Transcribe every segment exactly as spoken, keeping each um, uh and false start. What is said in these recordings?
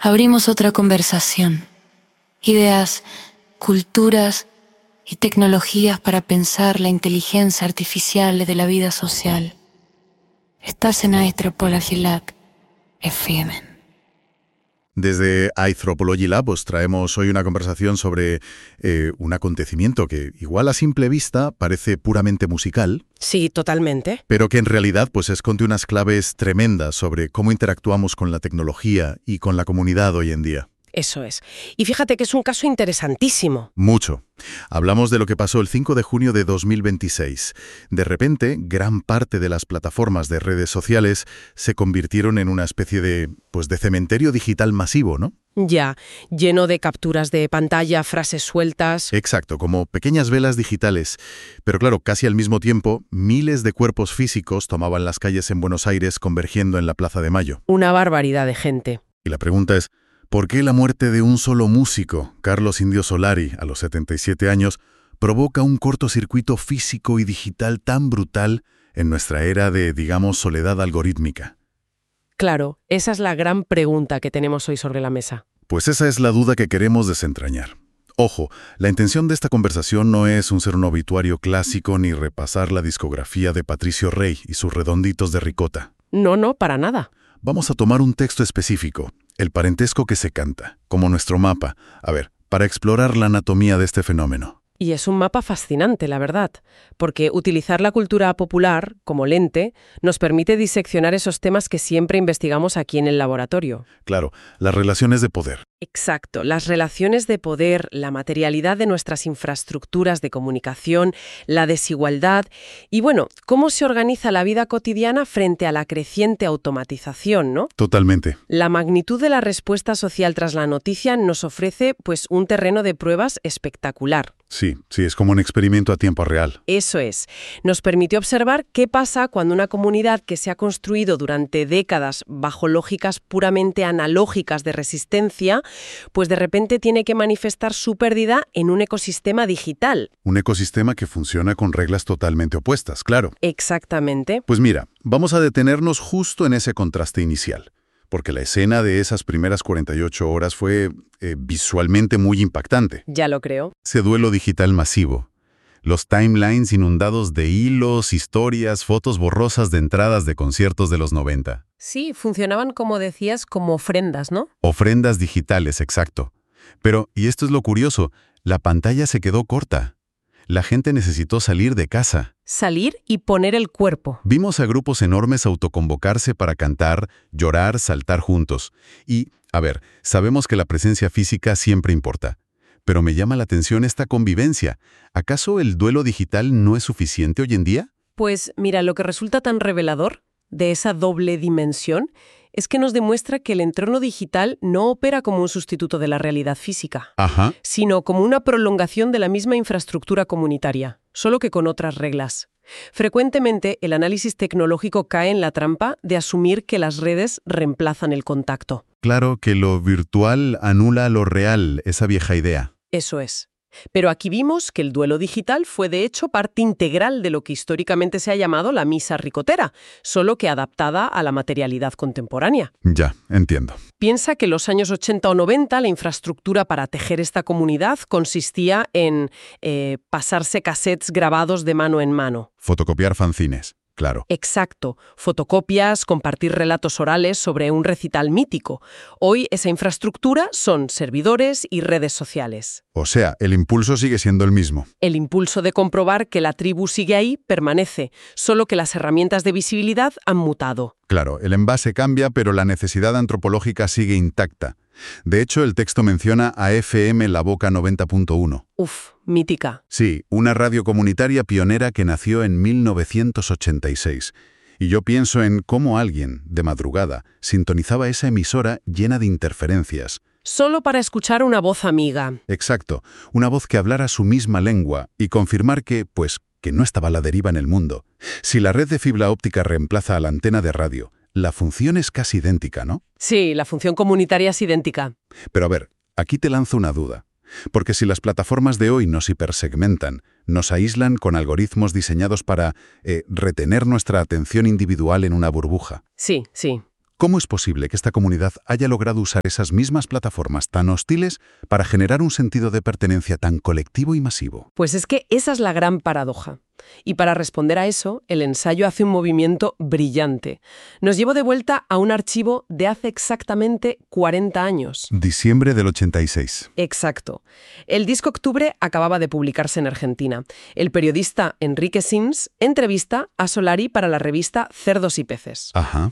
abrimos otra conversación. Ideas, culturas y tecnologías para pensar la inteligencia artificial de la vida social. Estás en Anthropology Lab F M. Desde Anthropology Lab os traemos hoy una conversación sobre eh, un acontecimiento que igual a simple vista parece puramente musical. Sí, totalmente. Pero que en realidad pues esconde unas claves tremendas sobre cómo interactuamos con la tecnología y con la comunidad hoy en día. Eso es. Y fíjate que es un caso interesantísimo. Mucho. Hablamos de lo que pasó el cinco de junio de dos mil veintiséis. De repente, gran parte de las plataformas de redes sociales se convirtieron en una especie de, pues, de cementerio digital masivo, ¿no? Ya, lleno de capturas de pantalla, frases sueltas. Exacto, como pequeñas velas digitales. Pero claro, casi al mismo tiempo, miles de cuerpos físicos tomaban las calles en Buenos Aires convergiendo en la Plaza de Mayo. Una barbaridad de gente. Y la pregunta es, ¿por qué la muerte de un solo músico, Carlos Indio Solari, a los setenta y siete años, provoca un cortocircuito físico y digital tan brutal en nuestra era de, digamos, soledad algorítmica? Claro, esa es la gran pregunta que tenemos hoy sobre la mesa. Pues esa es la duda que queremos desentrañar. Ojo, la intención de esta conversación no es un ser un obituario clásico ni repasar la discografía de Patricio Rey y sus redonditos de ricota. No, no, para nada. Vamos a tomar un texto específico, el parentesco que se canta, como nuestro mapa, a ver, para explorar la anatomía de este fenómeno. Y es un mapa fascinante, la verdad, porque utilizar la cultura popular como lente nos permite diseccionar esos temas que siempre investigamos aquí en el laboratorio. Claro, las relaciones de poder. Exacto, las relaciones de poder, la materialidad de nuestras infraestructuras de comunicación, la desigualdad y, bueno, cómo se organiza la vida cotidiana frente a la creciente automatización, ¿no? Totalmente. La magnitud de la respuesta social tras la noticia nos ofrece, pues, un terreno de pruebas espectacular. Sí, sí, es como un experimento a tiempo real. Eso es. Nos permitió observar qué pasa cuando una comunidad que se ha construido durante décadas bajo lógicas puramente analógicas de resistencia, pues de repente tiene que manifestar su pérdida en un ecosistema digital. Un ecosistema que funciona con reglas totalmente opuestas, claro. Exactamente. Pues mira, vamos a detenernos justo en ese contraste inicial, porque la escena de esas primeras cuarenta y ocho horas fue eh, visualmente muy impactante. Ya lo creo. Ese duelo digital masivo. Los timelines inundados de hilos, historias, fotos borrosas de entradas de conciertos de los noventa. Sí, funcionaban, como decías, como ofrendas, ¿no? Ofrendas digitales, exacto. Pero, y esto es lo curioso, la pantalla se quedó corta. La gente necesitó salir de casa. Salir y poner el cuerpo. Vimos a grupos enormes autoconvocarse para cantar, llorar, saltar juntos. Y, a ver, sabemos que la presencia física siempre importa. Pero me llama la atención esta convivencia. ¿Acaso el duelo digital no es suficiente hoy en día? Pues mira, lo que resulta tan revelador de esa doble dimensión es que nos demuestra que el entorno digital no opera como un sustituto de la realidad física, Ajá. sino como una prolongación de la misma infraestructura comunitaria, solo que con otras reglas. Frecuentemente, el análisis tecnológico cae en la trampa de asumir que las redes reemplazan el contacto. Claro que lo virtual anula lo real, esa vieja idea. Eso es. Pero aquí vimos que el duelo digital fue de hecho parte integral de lo que históricamente se ha llamado la misa ricotera, solo que adaptada a la materialidad contemporánea. Ya, entiendo. Piensa que en los años ochenta o noventa la infraestructura para tejer esta comunidad consistía en eh, pasarse cassettes grabados de mano en mano. Fotocopiar fanzines. Claro. Exacto. Fotocopias, compartir relatos orales sobre un recital mítico. Hoy esa infraestructura son servidores y redes sociales. O sea, el impulso sigue siendo el mismo. El impulso de comprobar que la tribu sigue ahí permanece, solo que las herramientas de visibilidad han mutado. Claro, el envase cambia, pero la necesidad antropológica sigue intacta. De hecho, el texto menciona a F M La Boca noventa punto uno. Uf, mítica. Sí, una radio comunitaria pionera que nació en mil novecientos ochenta y seis. Y yo pienso en cómo alguien, de madrugada, sintonizaba esa emisora llena de interferencias. Solo para escuchar una voz amiga. Exacto, una voz que hablara su misma lengua y confirmar que, pues, que no estaba a la deriva en el mundo. Si la red de fibra óptica reemplaza a la antena de radio, la función es casi idéntica, ¿no? Sí, la función comunitaria es idéntica. Pero a ver, aquí te lanzo una duda. Porque si las plataformas de hoy nos hipersegmentan, nos aíslan con algoritmos diseñados para eh, retener nuestra atención individual en una burbuja. Sí, sí. ¿Cómo es posible que esta comunidad haya logrado usar esas mismas plataformas tan hostiles para generar un sentido de pertenencia tan colectivo y masivo? Pues es que esa es la gran paradoja. Y para responder a eso, el ensayo hace un movimiento brillante. Nos llevó de vuelta a un archivo de hace exactamente cuarenta años. Diciembre del ochenta y seis. Exacto. El disco Octubre acababa de publicarse en Argentina. El periodista Enrique Sims entrevista a Solari para la revista Cerdos y Peces. Ajá.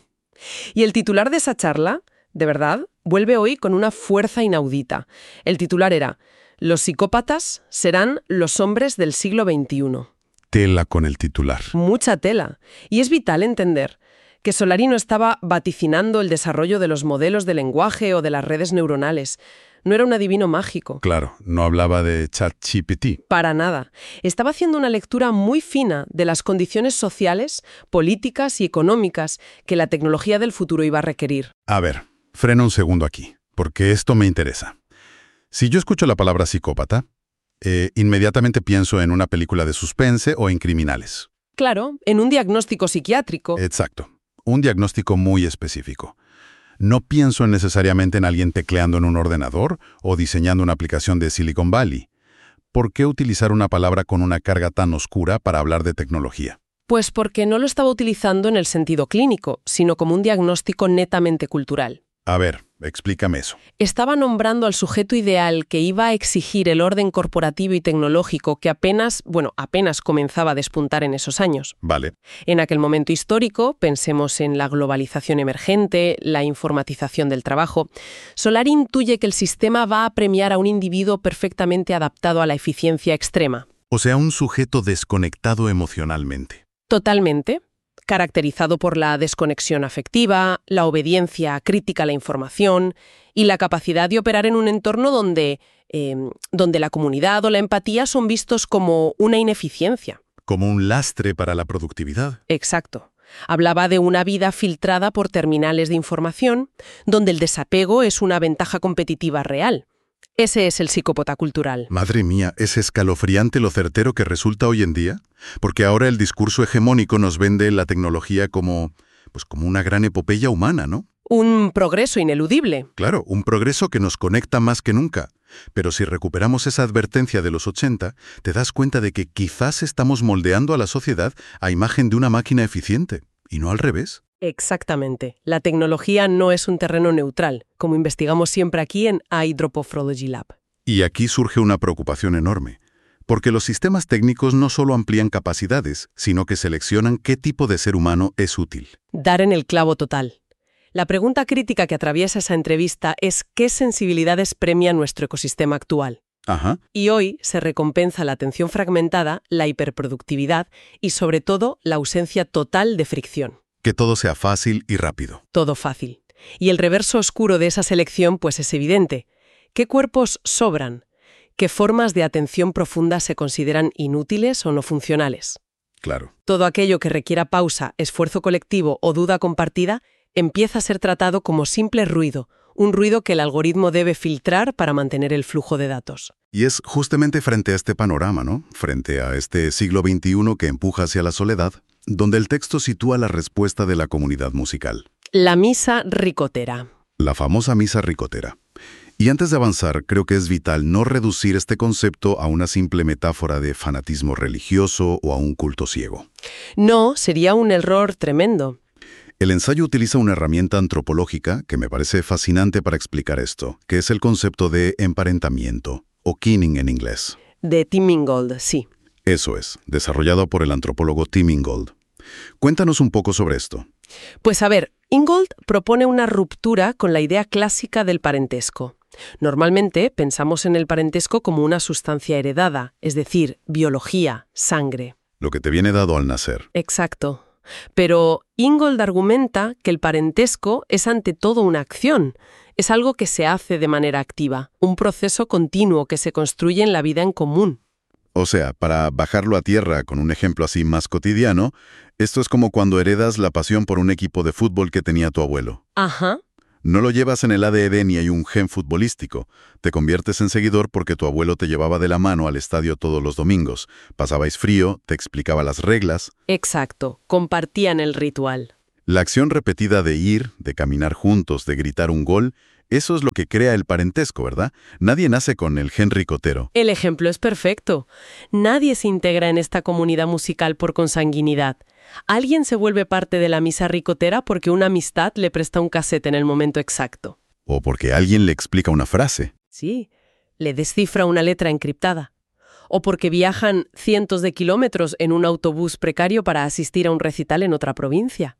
Y el titular de esa charla, de verdad, vuelve hoy con una fuerza inaudita. El titular era: «Los psicópatas serán los hombres del siglo veintiuno». Tela con el titular. Mucha tela. Y es vital entender que Solari no estaba vaticinando el desarrollo de los modelos de lenguaje o de las redes neuronales. No era un adivino mágico. Claro, no hablaba de ChatGPT. Para nada. Estaba haciendo una lectura muy fina de las condiciones sociales, políticas y económicas que la tecnología del futuro iba a requerir. A ver, frena un segundo aquí, porque esto me interesa. Si yo escucho la palabra psicópata, eh, inmediatamente pienso en una película de suspense o en criminales. Claro, en un diagnóstico psiquiátrico. Exacto. Un diagnóstico muy específico. No pienso necesariamente en alguien tecleando en un ordenador o diseñando una aplicación de Silicon Valley. ¿Por qué utilizar una palabra con una carga tan oscura para hablar de tecnología? Pues porque no lo estaba utilizando en el sentido clínico, sino como un diagnóstico netamente cultural. A ver, explícame eso. Estaba nombrando al sujeto ideal que iba a exigir el orden corporativo y tecnológico que apenas, bueno, apenas comenzaba a despuntar en esos años. Vale. En aquel momento histórico, pensemos en la globalización emergente, la informatización del trabajo, Solari intuye que el sistema va a premiar a un individuo perfectamente adaptado a la eficiencia extrema. O sea, un sujeto desconectado emocionalmente. Totalmente. Caracterizado por la desconexión afectiva, la obediencia crítica a la información y la capacidad de operar en un entorno donde, eh, donde la comunidad o la empatía son vistos como una ineficiencia. Como un lastre para la productividad. Exacto. Hablaba de una vida filtrada por terminales de información, donde el desapego es una ventaja competitiva real. Ese es el psicópata cultural. Madre mía, ¿es escalofriante lo certero que resulta hoy en día? Porque ahora el discurso hegemónico nos vende la tecnología como, pues como una gran epopeya humana, ¿no? Un progreso ineludible. Claro, un progreso que nos conecta más que nunca. Pero si recuperamos esa advertencia de los ochenta, te das cuenta de que quizás estamos moldeando a la sociedad a imagen de una máquina eficiente, y no al revés. Exactamente. La tecnología no es un terreno neutral, como investigamos siempre aquí en iDropophrology Lab. Y aquí surge una preocupación enorme, porque los sistemas técnicos no solo amplían capacidades, sino que seleccionan qué tipo de ser humano es útil. Dar en el clavo total. La pregunta crítica que atraviesa esa entrevista es ¿qué sensibilidades premia nuestro ecosistema actual? Ajá. Y hoy se recompensa la atención fragmentada, la hiperproductividad y, sobre todo, la ausencia total de fricción. Que todo sea fácil y rápido. Todo fácil. Y el reverso oscuro de esa selección, pues es evidente. ¿Qué cuerpos sobran? ¿Qué formas de atención profunda se consideran inútiles o no funcionales? Claro. Todo aquello que requiera pausa, esfuerzo colectivo o duda compartida empieza a ser tratado como simple ruido, un ruido que el algoritmo debe filtrar para mantener el flujo de datos. Y es justamente frente a este panorama, ¿no? Frente a este siglo veintiuno que empuja hacia la soledad, donde el texto sitúa la respuesta de la comunidad musical. La misa ricotera. La famosa misa ricotera. Y antes de avanzar, creo que es vital no reducir este concepto a una simple metáfora de fanatismo religioso o a un culto ciego. No, sería un error tremendo. El ensayo utiliza una herramienta antropológica que me parece fascinante para explicar esto, que es el concepto de emparentamiento, o kinning en inglés. De Tim Ingold, sí. Eso es, desarrollado por el antropólogo Tim Ingold. Cuéntanos un poco sobre esto. Pues a ver, Ingold propone una ruptura con la idea clásica del parentesco. Normalmente pensamos en el parentesco como una sustancia heredada, es decir, biología, sangre. Lo que te viene dado al nacer. Exacto. Pero Ingold argumenta que el parentesco es ante todo una acción. Es algo que se hace de manera activa, un proceso continuo que se construye en la vida en común. O sea, para bajarlo a tierra con un ejemplo así más cotidiano, esto es como cuando heredas la pasión por un equipo de fútbol que tenía tu abuelo. Ajá. No lo llevas en el A D N ni hay un gen futbolístico. Te conviertes en seguidor porque tu abuelo te llevaba de la mano al estadio todos los domingos. Pasabais frío, te explicaba las reglas. Exacto. Compartían el ritual. La acción repetida de ir, de caminar juntos, de gritar un gol, eso es lo que crea el parentesco, ¿verdad? Nadie nace con el gen ricotero. El ejemplo es perfecto. Nadie se integra en esta comunidad musical por consanguinidad. Alguien se vuelve parte de la misa ricotera porque una amistad le presta un casete en el momento exacto. O porque alguien le explica una frase. Sí, le descifra una letra encriptada. O porque viajan cientos de kilómetros en un autobús precario para asistir a un recital en otra provincia.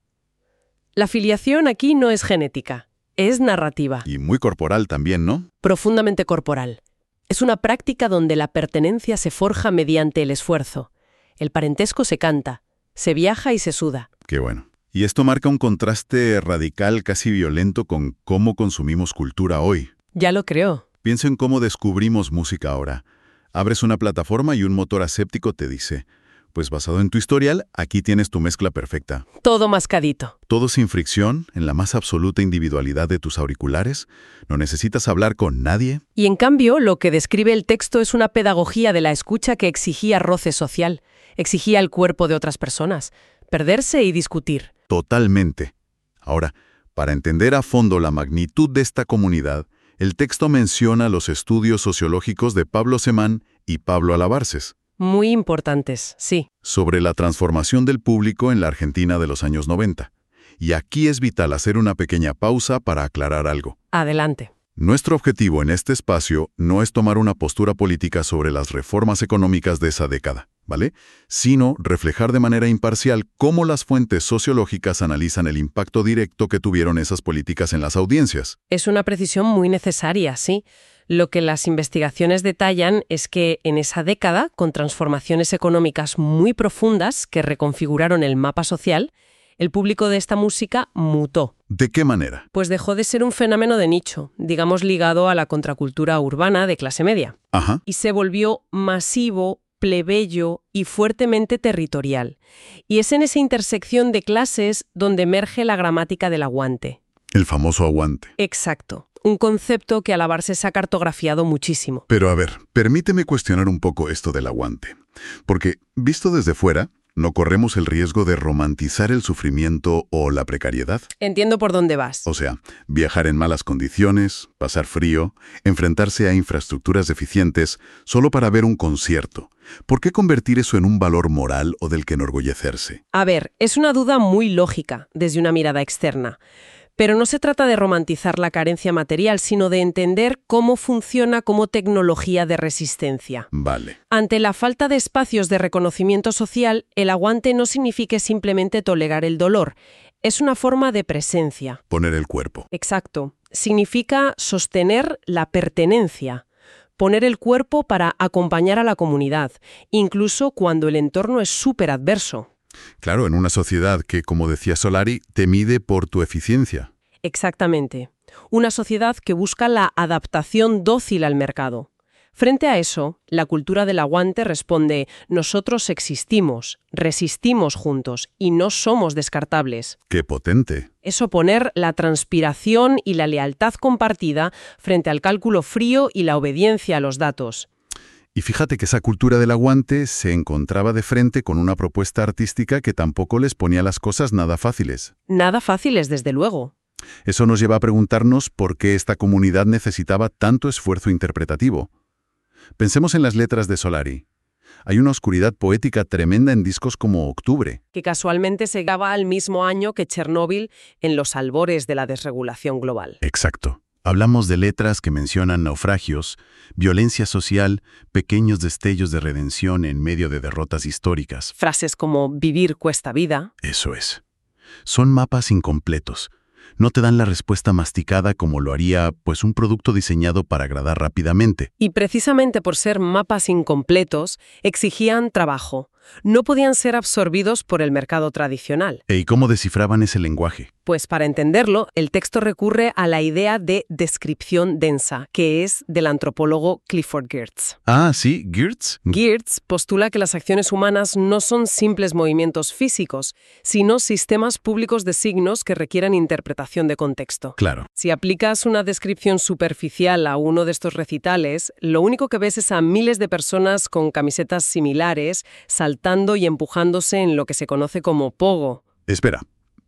La filiación aquí no es genética, es narrativa. Y muy corporal también, ¿no? Profundamente corporal. Es una práctica donde la pertenencia se forja mediante el esfuerzo. El parentesco se canta, se viaja y se suda. Qué bueno. Y esto marca un contraste radical, casi violento, con cómo consumimos cultura hoy. Ya lo creo. Pienso en cómo descubrimos música ahora. Abres una plataforma y un motor aséptico te dice, pues basado en tu historial, aquí tienes tu mezcla perfecta. Todo mascadito. Todo sin fricción, en la más absoluta individualidad de tus auriculares. No necesitas hablar con nadie. Y en cambio, lo que describe el texto es una pedagogía de la escucha que exigía roce social, exigía el cuerpo de otras personas, perderse y discutir. Totalmente. Ahora, para entender a fondo la magnitud de esta comunidad, el texto menciona los estudios sociológicos de Pablo Semán y Pablo Alabarces. Muy importantes, sí. Sobre la transformación del público en la Argentina de los años noventa. Y aquí es vital hacer una pequeña pausa para aclarar algo. Adelante. Nuestro objetivo en este espacio no es tomar una postura política sobre las reformas económicas de esa década, ¿vale? Sino reflejar de manera imparcial cómo las fuentes sociológicas analizan el impacto directo que tuvieron esas políticas en las audiencias. Es una precisión muy necesaria, sí. Lo que las investigaciones detallan es que en esa década, con transformaciones económicas muy profundas que reconfiguraron el mapa social, el público de esta música mutó. ¿De qué manera? Pues dejó de ser un fenómeno de nicho, digamos ligado a la contracultura urbana de clase media. Ajá. Y se volvió masivo, plebeyo y fuertemente territorial. Y es en esa intersección de clases donde emerge la gramática del aguante. El famoso aguante. Exacto. Un concepto que Alabarces se ha cartografiado muchísimo. Pero a ver, permíteme cuestionar un poco esto del aguante. Porque, visto desde fuera, no corremos el riesgo de romantizar el sufrimiento o la precariedad. Entiendo por dónde vas. O sea, viajar en malas condiciones, pasar frío, enfrentarse a infraestructuras deficientes solo para ver un concierto. ¿Por qué convertir eso en un valor moral o del que enorgullecerse? A ver, es una duda muy lógica desde una mirada externa. Pero no se trata de romantizar la carencia material, sino de entender cómo funciona como tecnología de resistencia. Vale. Ante la falta de espacios de reconocimiento social, el aguante no significa simplemente tolerar el dolor. Es una forma de presencia. Poner el cuerpo. Exacto. Significa sostener la pertenencia. Poner el cuerpo para acompañar a la comunidad, incluso cuando el entorno es súper adverso. Claro, en una sociedad que, como decía Solari, te mide por tu eficiencia. Exactamente. Una sociedad que busca la adaptación dócil al mercado. Frente a eso, la cultura del aguante responde: nosotros existimos, resistimos juntos y no somos descartables. ¡Qué potente! Es oponer la transpiración y la lealtad compartida frente al cálculo frío y la obediencia a los datos. Y fíjate que esa cultura del aguante se encontraba de frente con una propuesta artística que tampoco les ponía las cosas nada fáciles. Nada fáciles, desde luego. Eso nos lleva a preguntarnos por qué esta comunidad necesitaba tanto esfuerzo interpretativo. Pensemos en las letras de Solari. Hay una oscuridad poética tremenda en discos como Octubre. Que casualmente se graba al mismo año que Chernóbil, en los albores de la desregulación global. Exacto. Hablamos de letras que mencionan naufragios, violencia social, pequeños destellos de redención en medio de derrotas históricas. Frases como vivir cuesta vida. Eso es. Son mapas incompletos. No te dan la respuesta masticada como lo haría, pues, un producto diseñado para agradar rápidamente. Y precisamente por ser mapas incompletos, exigían trabajo. No podían ser absorbidos por el mercado tradicional. ¿Y cómo descifraban ese lenguaje? Pues para entenderlo, el texto recurre a la idea de descripción densa, que es del antropólogo Clifford Geertz. Ah, sí, Geertz. Geertz postula que las acciones humanas no son simples movimientos físicos, sino sistemas públicos de signos que requieran interpretación de contexto. Claro. Si aplicas una descripción superficial a uno de estos recitales, lo único que ves es a miles de personas con camisetas similares, saltando y empujándose en lo que se conoce como pogo. Espera.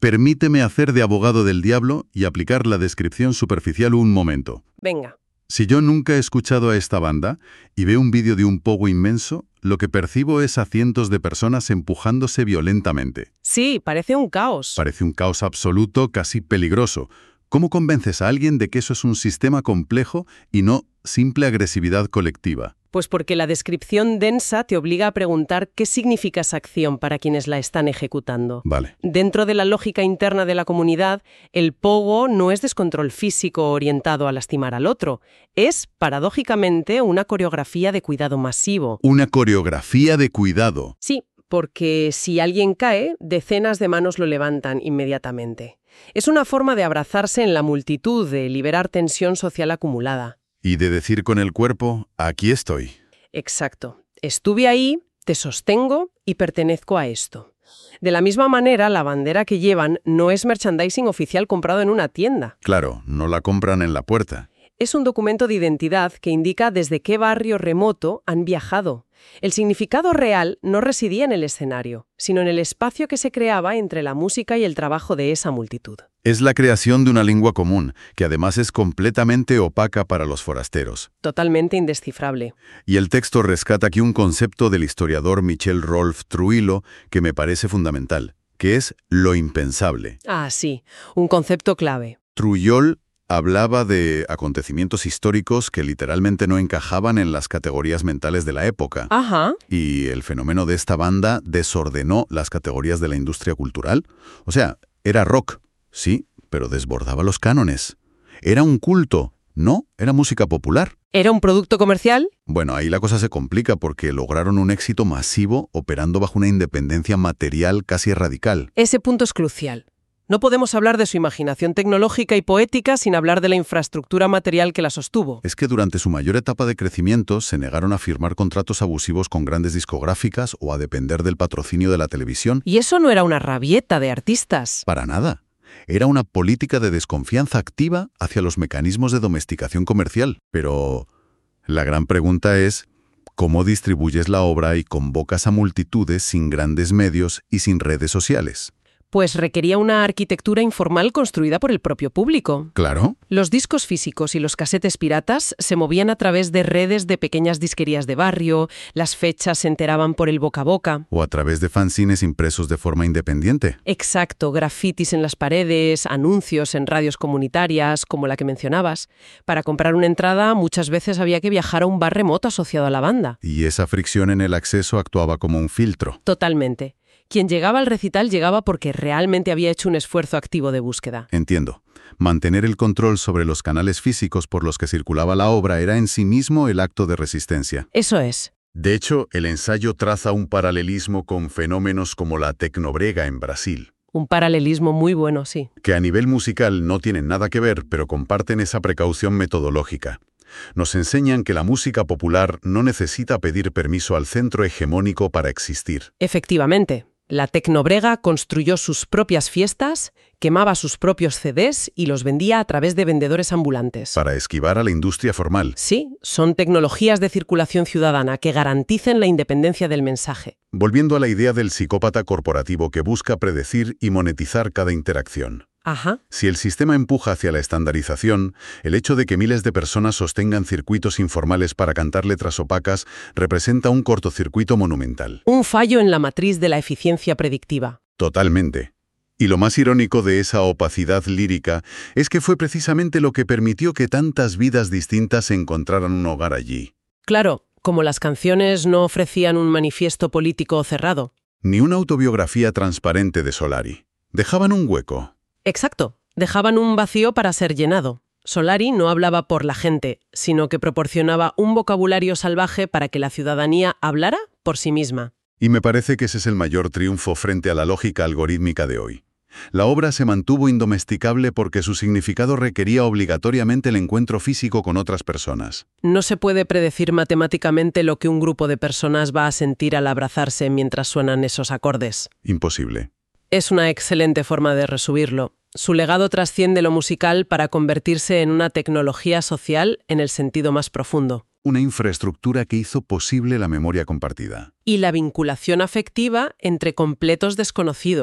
permíteme hacer de abogado del diablo y aplicar la descripción superficial un momento. Venga. Si yo nunca he escuchado a esta banda y veo un vídeo de un pogo inmenso, lo que percibo es a cientos de personas empujándose violentamente. Sí, parece un caos. Parece un caos absoluto, casi peligroso. ¿Cómo convences a alguien de que eso es un sistema complejo y no simple agresividad colectiva? Pues porque la descripción densa te obliga a preguntar qué significa esa acción para quienes la están ejecutando. Vale. Dentro de la lógica interna de la comunidad, el pogo no es descontrol físico orientado a lastimar al otro. Es, paradójicamente, una coreografía de cuidado masivo. Una coreografía de cuidado. Sí, porque si alguien cae, decenas de manos lo levantan inmediatamente. Es una forma de abrazarse en la multitud, de liberar tensión social acumulada. Y de decir con el cuerpo, aquí estoy. Exacto. Estuve ahí, te sostengo y pertenezco a esto. De la misma manera, la bandera que llevan no es merchandising oficial comprado en una tienda. Claro, no la compran en la puerta. Es un documento de identidad que indica desde qué barrio remoto han viajado. El significado real no residía en el escenario, sino en el espacio que se creaba entre la música y el trabajo de esa multitud. Es la creación de una lengua común, que además es completamente opaca para los forasteros. Totalmente indescifrable. Y el texto rescata aquí un concepto del historiador Michel Rolf Trujillo que me parece fundamental, que es lo impensable. Ah, sí, un concepto clave. Trujillo hablaba de acontecimientos históricos que literalmente no encajaban en las categorías mentales de la época. Ajá. Y el fenómeno de esta banda desordenó las categorías de la industria cultural. O sea, era rock, sí, pero desbordaba los cánones. Era un culto, no, era música popular. ¿Era un producto comercial? Bueno, ahí la cosa se complica porque lograron un éxito masivo operando bajo una independencia material casi radical. Ese punto es crucial. No podemos hablar de su imaginación tecnológica y poética sin hablar de la infraestructura material que la sostuvo. Es que durante su mayor etapa de crecimiento se negaron a firmar contratos abusivos con grandes discográficas o a depender del patrocinio de la televisión. Y eso no era una rabieta de artistas. Para nada. Era una política de desconfianza activa hacia los mecanismos de domesticación comercial. Pero la gran pregunta es, ¿cómo distribuyes la obra y convocas a multitudes sin grandes medios y sin redes sociales? Pues requería una arquitectura informal construida por el propio público. Claro. Los discos físicos y los casetes piratas se movían a través de redes de pequeñas disquerías de barrio, las fechas se enteraban por el boca a boca. O a través de fanzines impresos de forma independiente. Exacto, grafitis en las paredes, anuncios en radios comunitarias, como la que mencionabas. Para comprar una entrada muchas veces había que viajar a un bar remoto asociado a la banda. Y esa fricción en el acceso actuaba como un filtro. Totalmente. Quien llegaba al recital llegaba porque realmente había hecho un esfuerzo activo de búsqueda. Entiendo. Mantener el control sobre los canales físicos por los que circulaba la obra era en sí mismo el acto de resistencia. Eso es. De hecho, el ensayo traza un paralelismo con fenómenos como la tecnobrega en Brasil. Un paralelismo muy bueno, sí. Que a nivel musical no tienen nada que ver, pero comparten esa precaución metodológica. Nos enseñan que la música popular no necesita pedir permiso al centro hegemónico para existir. Efectivamente. La tecnobrega construyó sus propias fiestas, quemaba sus propios C Ds y los vendía a través de vendedores ambulantes. Para esquivar a la industria formal. Sí, son tecnologías de circulación ciudadana que garanticen la independencia del mensaje. Volviendo a la idea del psicópata corporativo que busca predecir y monetizar cada interacción. Ajá. Si el sistema empuja hacia la estandarización, el hecho de que miles de personas sostengan circuitos informales para cantar letras opacas representa un cortocircuito monumental. Un fallo en la matriz de la eficiencia predictiva. Totalmente. Y lo más irónico de esa opacidad lírica es que fue precisamente lo que permitió que tantas vidas distintas encontraran un hogar allí. Claro, como las canciones no ofrecían un manifiesto político cerrado. Ni una autobiografía transparente de Solari. Dejaban un hueco. Exacto, dejaban un vacío para ser llenado. Solari no hablaba por la gente, sino que proporcionaba un vocabulario salvaje para que la ciudadanía hablara por sí misma. Y me parece que ese es el mayor triunfo frente a la lógica algorítmica de hoy. La obra se mantuvo indomesticable porque su significado requería obligatoriamente el encuentro físico con otras personas. No se puede predecir matemáticamente lo que un grupo de personas va a sentir al abrazarse mientras suenan esos acordes. Imposible. Es una excelente forma de resumirlo. Su legado trasciende lo musical para convertirse en una tecnología social en el sentido más profundo. Una infraestructura que hizo posible la memoria compartida. Y la vinculación afectiva entre completos desconocidos.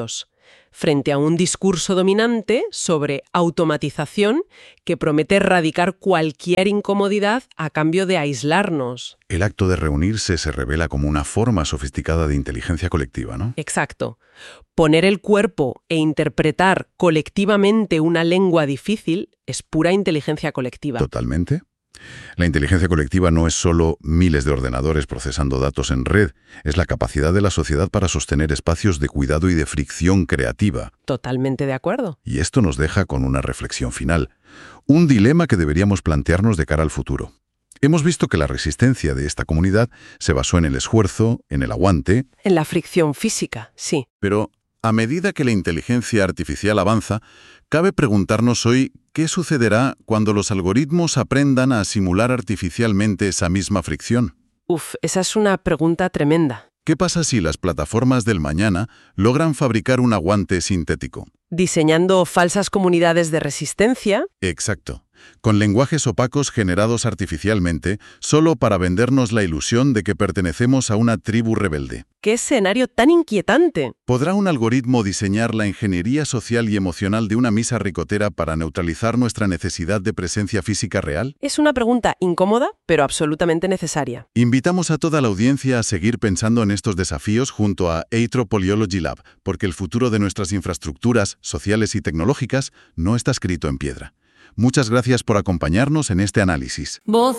frente a un discurso dominante sobre automatización que promete erradicar cualquier incomodidad a cambio de aislarnos. El acto de reunirse se revela como una forma sofisticada de inteligencia colectiva, ¿no? Exacto. Poner el cuerpo e interpretar colectivamente una lengua difícil es pura inteligencia colectiva. Totalmente. La inteligencia colectiva no es solo miles de ordenadores procesando datos en red, es la capacidad de la sociedad para sostener espacios de cuidado y de fricción creativa. Totalmente de acuerdo. Y esto nos deja con una reflexión final, un dilema que deberíamos plantearnos de cara al futuro. Hemos visto que la resistencia de esta comunidad se basó en el esfuerzo, en el aguante. En la fricción física, sí. Pero a medida que la inteligencia artificial avanza, cabe preguntarnos hoy qué sucederá cuando los algoritmos aprendan a simular artificialmente esa misma fricción. Uf, esa es una pregunta tremenda. ¿Qué pasa si las plataformas del mañana logran fabricar un aguante sintético? Diseñando falsas comunidades de resistencia. Exacto. Con lenguajes opacos generados artificialmente, solo para vendernos la ilusión de que pertenecemos a una tribu rebelde. ¡Qué escenario tan inquietante! ¿Podrá un algoritmo diseñar la ingeniería social y emocional de una misa ricotera para neutralizar nuestra necesidad de presencia física real? Es una pregunta incómoda, pero absolutamente necesaria. Invitamos a toda la audiencia a seguir pensando en estos desafíos junto a Anthropology Lab, porque el futuro de nuestras infraestructuras sociales y tecnológicas no está escrito en piedra. Muchas gracias por acompañarnos en este análisis. Voz